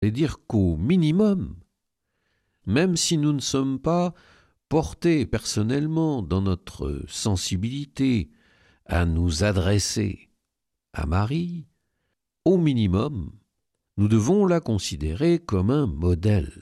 et dire qu'au minimum, même si nous ne sommes pas portés personnellement dans notre sensibilité à nous adresser à Marie, au minimum, nous devons la considérer comme un modèle.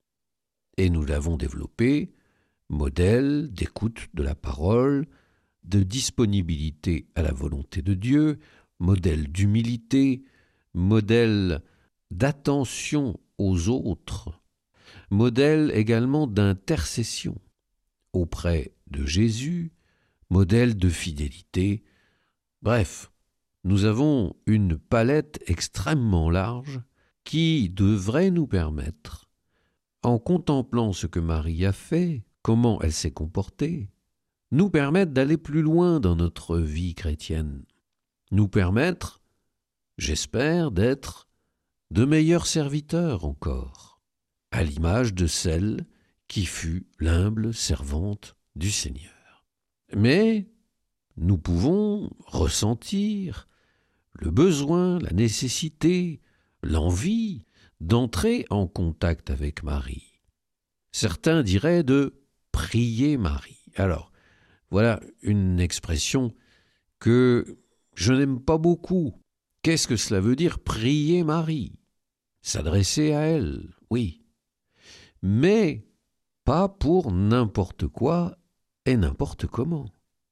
Et nous l'avons développé, modèle d'écoute de la parole, de disponibilité à la volonté de Dieu, modèle d'humilité, modèle d'attention aux autres, modèle également d'intercession auprès de Jésus, modèle de fidélité. Bref, nous avons une palette extrêmement large qui devrait nous permettre, en contemplant ce que Marie a fait, comment elle s'est comportée, nous permettre d'aller plus loin dans notre vie chrétienne, nous permettre, j'espère, d'être de meilleurs serviteurs encore, à l'image de celle qui fut l'humble servante du Seigneur. Mais nous pouvons ressentir le besoin, la nécessité, l'envie d'entrer en contact avec Marie. Certains diraient de prier Marie. Alors, voilà une expression que je n'aime pas beaucoup. Qu'est-ce que cela veut dire, prier Marie? S'adresser à elle, oui. Mais pas pour n'importe quoi et n'importe comment.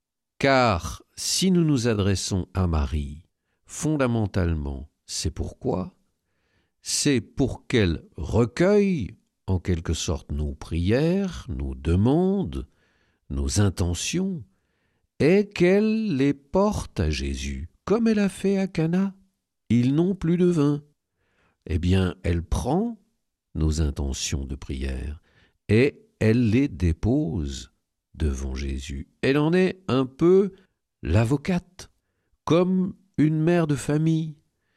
Car si nous nous adressons à Marie, fondamentalement, c'est pourquoi? C'est pour qu'elle recueille, en quelque sorte, nos prières, nos demandes, nos intentions, et qu'elle les porte à Jésus, comme elle a fait à Cana. Ils n'ont plus de vin. Eh bien, elle prend nos intentions de prière et elle les dépose devant Jésus. Elle en est un peu l'avocate, comme une mère de famille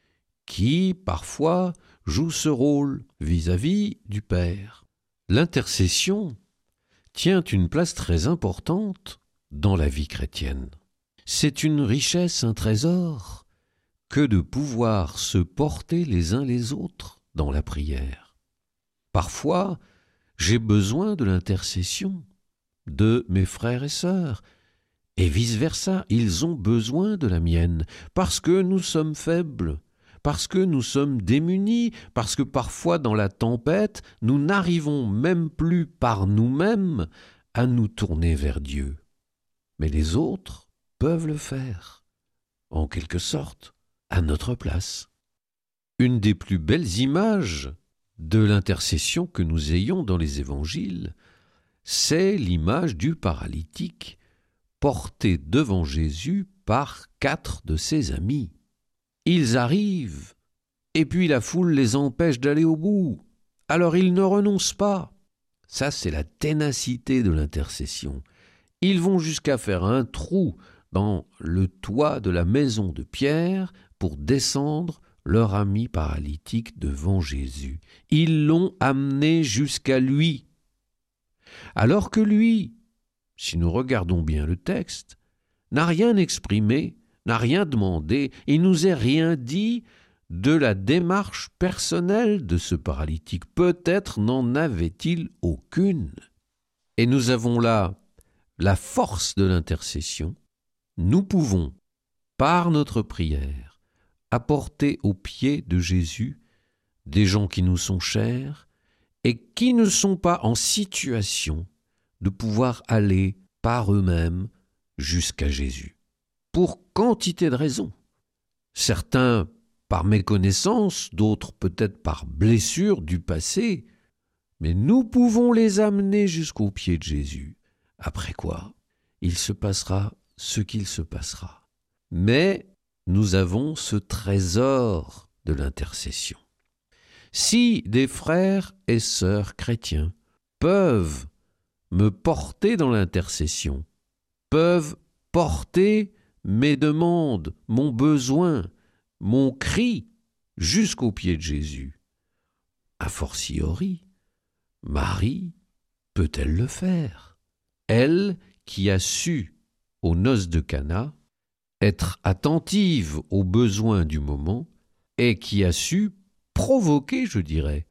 qui, parfois, joue ce rôle vis-à-vis du Père. L'intercession tient une place très importante dans la vie chrétienne. C'est une richesse, un trésor, que de pouvoir se porter les uns les autres dans la prière. Parfois, j'ai besoin de l'intercession de mes frères et sœurs, et vice-versa, ils ont besoin de la mienne, parce que nous sommes faibles, parce que nous sommes démunis, parce que parfois dans la tempête, nous n'arrivons même plus par nous-mêmes à nous tourner vers Dieu. Mais les autres peuvent le faire, en quelque sorte, à notre place. Une des plus belles images de l'intercession que nous ayons dans les évangiles, c'est l'image du paralytique porté devant Jésus par 4 de ses amis. Ils arrivent, et puis la foule les empêche d'aller au bout. Alors ils ne renoncent pas. Ça, c'est la ténacité de l'intercession. Ils vont jusqu'à faire un trou dans le toit de la maison de Pierre pour descendre leur ami paralytique devant Jésus. Ils l'ont amené jusqu'à lui. Alors que lui, si nous regardons bien le texte, n'a rien exprimé, n'a rien demandé, il nous est rien dit de la démarche personnelle de ce paralytique. Peut-être n'en avait-il aucune. Et nous avons là la force de l'intercession. Nous pouvons, par notre prière, apporter aux pieds de Jésus des gens qui nous sont chers et qui ne sont pas en situation de pouvoir aller par eux-mêmes jusqu'à Jésus. Pour quantité de raisons. Certains par méconnaissance, d'autres peut-être par blessure du passé, mais nous pouvons les amener jusqu'aux pieds de Jésus. Après quoi, il se passera ce qu'il se passera. Mais nous avons ce trésor de l'intercession. Si des frères et sœurs chrétiens peuvent me porter dans l'intercession, peuvent porter mes demandes, mon besoin, mon cri jusqu'aux pieds de Jésus, a fortiori, Marie peut-elle le faire? Elle qui a su, aux noces de Cana, être attentive aux besoins du moment et qui a su provoquer, je dirais,